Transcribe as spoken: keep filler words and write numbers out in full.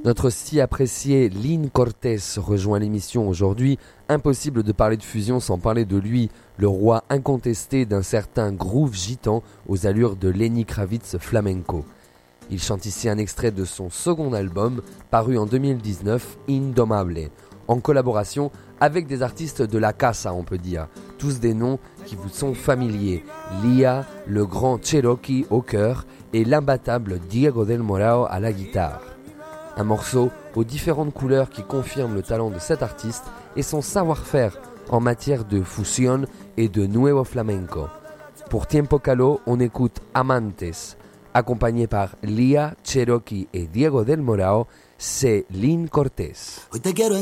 Notre si apprécié Lynn Cortés rejoint l'émission aujourd'hui. Impossible de parler de fusion sans parler de lui, le roi incontesté d'un certain groove gitan aux allures de Lenny Kravitz flamenco. Il chante ici un extrait de son second album, paru en deux mille dix-neuf, Indomable, en collaboration avec des artistes de la casa, on peut dire. Tous des noms qui vous sont familiers. Lia, le grand Cherokee au chœur et l'imbattable Diego del Morao à la guitare. Un morceau aux différentes couleurs qui confirme le talent de cet artiste et son savoir-faire en matière de fusion et de nuevo flamenco. Pour Tiempo Caló, on écoute Amantes, accompagné par Lia, Cherokee et Diego del Morao, c'est Lynn Cortés. Hoy te quiero